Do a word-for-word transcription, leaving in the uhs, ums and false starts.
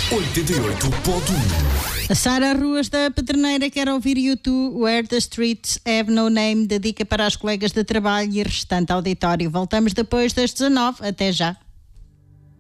oitenta e oito ponto um. A Sara Ruas da Pedreneira quer ouvir U dois, Where the Streets Have No Name, dedica para as colegas de trabalho e restante auditório. Voltamos depois das dezanove. Até já.